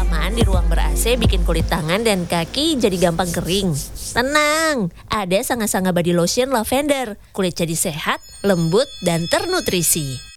Kelamaan di ruang ber-AC bikin kulit tangan dan kaki jadi gampang kering. Tenang, ada Sanga Sanga Body Lotion Lavender. Kulit jadi sehat, lembut, dan ternutrisi.